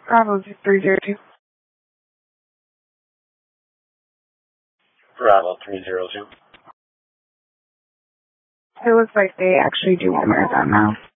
Bravo 302. Bravo 302. It looks like they actually do want marathon now.